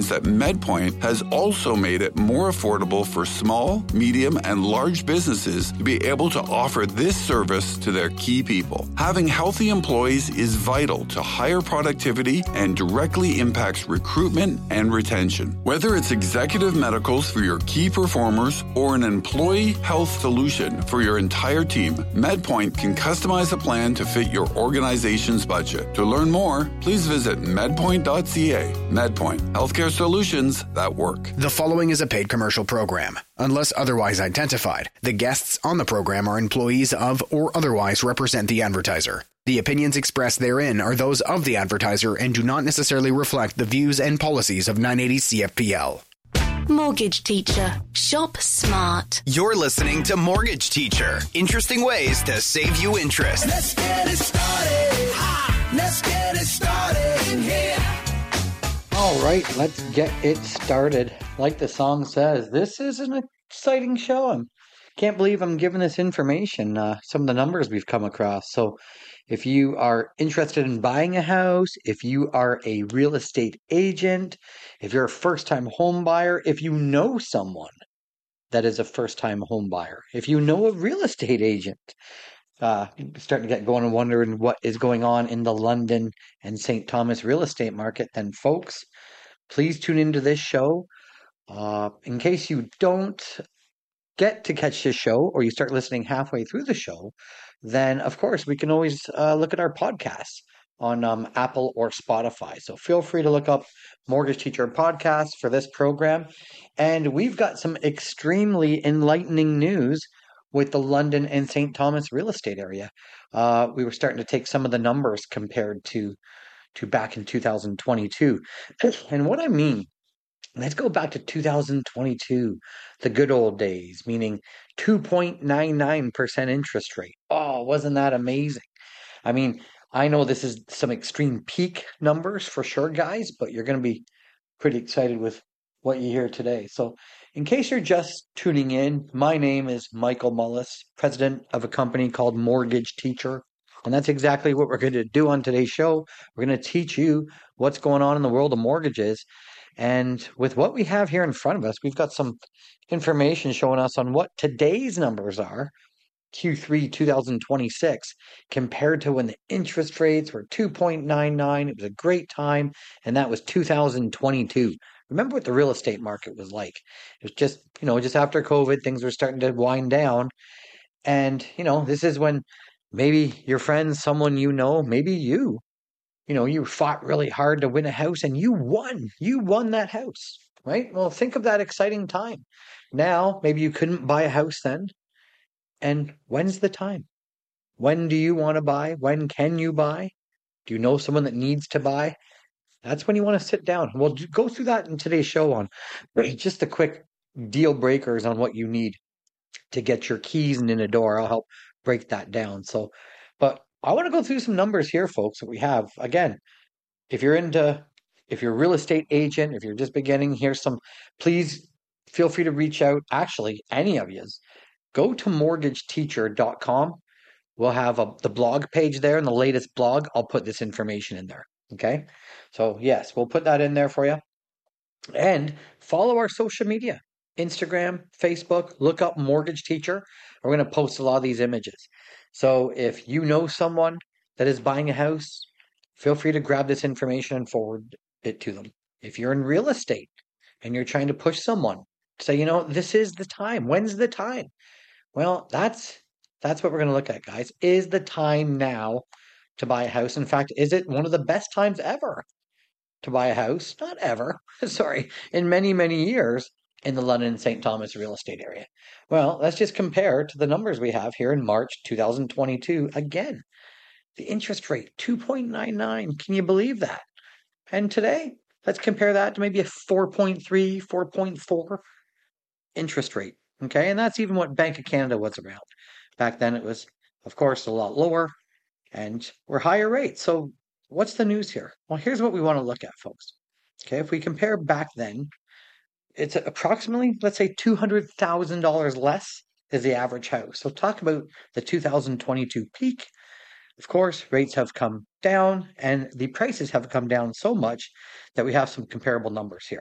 means that MedPoint has also made it more affordable for small, medium, and large businesses to be able to offer this service to their key people. Having healthy employees is vital to higher productivity and directly impacts recruitment and retention. Whether it's executive medicals for your key performers or an employee health solution for your entire team, MedPoint can customize a plan to fit your organization's budget. To learn more, please visit medpoint.ca. MedPoint, healthcare solutions that work. The following is a paid commercial program. Unless otherwise identified, the guests on the program are employees of or otherwise represent the advertiser. The opinions expressed therein are those of the advertiser and do not necessarily reflect the views and policies of 980 CFPL. Mortgage Teacher. Shop smart. You're listening to Mortgage Teacher. Interesting ways to save you interest. Let's get it started. Let's get it started in here. All right, let's get it started. Like the song says, this is an exciting show. I can't believe I'm giving this information, some of the numbers we've come across. So if you are interested in buying a house, if you are a real estate agent, if you're a first-time home buyer, if you know someone that is a first-time home buyer, if you know a real estate agent, starting to get going and wondering what is going on in the London and St. Thomas real estate market, then folks, please tune into this show. In case you don't get to catch this show or you start listening halfway through the show, then of course we can always look at our podcasts on Apple or Spotify. So feel free to look up Mortgage Teacher Podcast for this program. And we've got some extremely enlightening news with the London and St. Thomas real estate area. We were starting to take some of the numbers compared to back in 2022. And what I mean, let's go back to 2022, the good old days, meaning 2.99% interest rate. Oh, wasn't that amazing? I mean, I know this is some extreme peak numbers for sure, guys, but you're going to be pretty excited with what you hear today. So in case you're just tuning in, my name is Michael Mullis, president of a company called Mortgage Teacher. And that's exactly what we're going to do on today's show. We're going to teach you what's going on in the world of mortgages. And with what we have here in front of us, we've got some information showing us on what today's numbers are, Q3 2026, compared to when the interest rates were 2.99. It was a great time, and that was 2022. Remember what the real estate market was like. It was just, just after COVID, things were starting to wind down. And, this is when maybe your friends, someone maybe you fought really hard to win a house and you won. You won that house, right? Well, think of that exciting time. Now, maybe you couldn't buy a house then. And when's the time? When do you want to buy? When can you buy? Do you know someone that needs to buy? That's when you want to sit down. We'll go through that in today's show on just the quick deal breakers on what you need to get your keys in a door. I'll help break that down. But I want to go through some numbers here, folks, that we have. Again, if you're a real estate agent, if you're just beginning, please feel free to reach out. Actually, any of yous, go to mortgageteacher.com. We'll have the blog page there, and the latest blog, I'll put this information in there. Okay. So yes, we'll put that in there for you. And follow our social media, Instagram, Facebook, look up Mortgage Teacher. We're going to post a lot of these images. So if you know someone that is buying a house, feel free to grab this information and forward it to them. If you're in real estate and you're trying to push someone, say, this is the time. When's the time? Well, that's what we're going to look at, guys. Is the time now to buy a house? In fact, is it one of the best times ever to buy a house? Not ever. Sorry. In many, many years in the London and St. Thomas real estate area. Well, let's just compare to the numbers we have here in March 2022. Again, the interest rate, 2.99. Can you believe that? And today, let's compare that to maybe a 4.3, 4.4 interest rate. Okay, and that's even what Bank of Canada was around. Back then it was, of course, a lot lower and were higher rates. So what's the news here? Well, here's what we want to look at, folks. Okay, if we compare back then, it's approximately, let's say, $200,000 less is the average house. So talk about the 2022 peak. Of course, rates have come down and the prices have come down so much that we have some comparable numbers here.